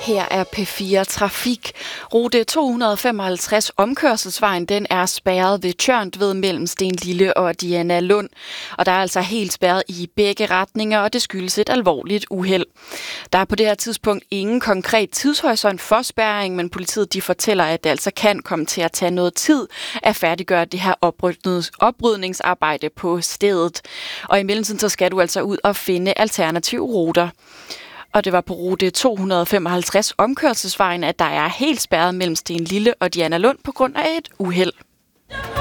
Her er P4 Trafik. Rute 255 omkørselsvejen, den er spærret ved Tjørntved mellem Stenlille og Diana Lund. Og der er altså helt spærret i begge retninger, og det skyldes et alvorligt uheld. Der er på det her tidspunkt ingen konkret tidshorisont for spærring, men politiet de fortæller, at det altså kan komme til at tage noget tid at færdiggøre det her oprydningsarbejde på stedet. Og i mellemtiden så skal du altså ud og finde alternative ruter. Og det var på rute 255 omkørselsvejen, at der er helt spærret mellem Stenlille og Diana Lund på grund af et uheld.